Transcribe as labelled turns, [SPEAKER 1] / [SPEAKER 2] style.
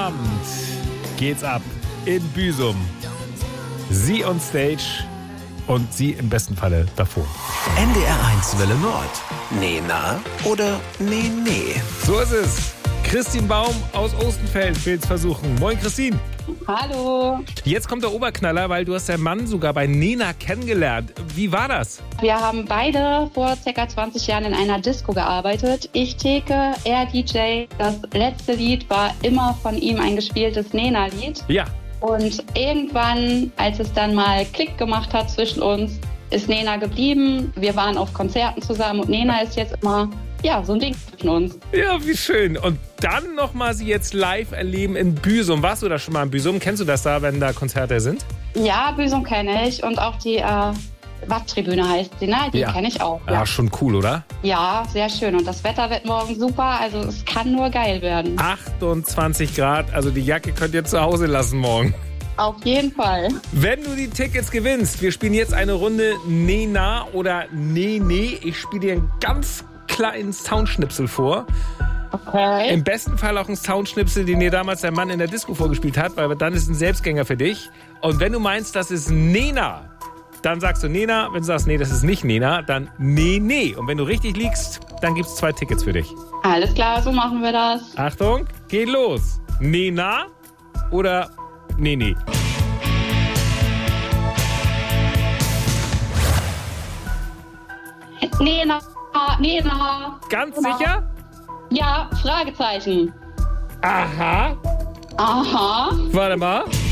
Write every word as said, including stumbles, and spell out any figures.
[SPEAKER 1] Abend geht's ab in Büsum. Sie on Stage und Sie im besten Falle davor.
[SPEAKER 2] N D R eins Welle Nord. Nee, na oder nee, nee.
[SPEAKER 1] So ist es. Christine Baum aus Ostenfeld will es versuchen. Moin, Christine.
[SPEAKER 3] Hallo.
[SPEAKER 1] Jetzt kommt der Oberknaller, weil du hast deinen Mann sogar bei Nena kennengelernt. Wie war das?
[SPEAKER 3] Wir haben beide vor ca. zwanzig Jahren in einer Disco gearbeitet. Ich Theke, er D J. Das letzte Lied war immer von ihm ein gespieltes Nena-Lied.
[SPEAKER 1] Ja.
[SPEAKER 3] Und irgendwann, als es dann mal Klick gemacht hat zwischen uns, ist Nena geblieben. Wir waren auf Konzerten zusammen und Nena ist jetzt immer, ja, so ein Ding zwischen uns.
[SPEAKER 1] Ja, wie schön. Und dann nochmal sie jetzt live erleben in Büsum. Warst du da schon mal in Büsum? Kennst du das da, wenn da Konzerte sind?
[SPEAKER 3] Ja, Büsum kenne ich und auch die äh, Watttribüne heißt sie, ne? Die
[SPEAKER 1] Ja.
[SPEAKER 3] kenne ich auch.
[SPEAKER 1] Ja, schon cool, oder?
[SPEAKER 3] Ja, sehr schön. Und das Wetter wird morgen super. Also es kann nur geil werden.
[SPEAKER 1] achtundzwanzig Grad, also die Jacke könnt ihr zu Hause lassen morgen.
[SPEAKER 3] Auf jeden Fall.
[SPEAKER 1] Wenn du die Tickets gewinnst, wir spielen jetzt eine Runde Nena oder Nee, nee. Ich spiele dir einen ganz kleinen Soundschnipsel vor.
[SPEAKER 3] Okay.
[SPEAKER 1] Im besten Fall auch einen Soundschnipsel, den dir damals dein Mann in der Disco vorgespielt hat, weil dann ist es ein Selbstgänger für dich. Und wenn du meinst, das ist Nena, dann sagst du Nena. Wenn du sagst, nee, das ist nicht Nena, dann Nee, nee. Und wenn du richtig liegst, dann gibt's zwei Tickets für dich.
[SPEAKER 3] Alles klar, so machen wir das.
[SPEAKER 1] Achtung, geht los. Nena oder Nee, nee.
[SPEAKER 3] Nena, Nena.
[SPEAKER 1] Ganz
[SPEAKER 3] Genau.
[SPEAKER 1] sicher?
[SPEAKER 3] Ja, Fragezeichen.
[SPEAKER 1] Aha.
[SPEAKER 3] Aha.
[SPEAKER 1] Warte mal.